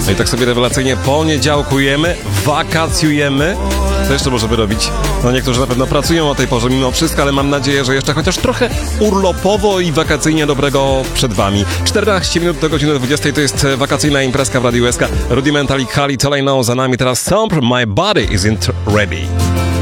No i tak sobie rewelacyjnie poniedziałkujemy, wakacjujemy. Co jeszcze możemy robić? No niektórzy na pewno pracują o tej porze mimo wszystko, ale mam nadzieję, że jeszcze chociaż trochę urlopowo i wakacyjnie dobrego przed wami. 14 minut do godziny 20 to jest wakacyjna imprezka w Radiu SK. Rudimental i Khalid, All I Know za nami teraz. Stomp, My Body Isn't Ready.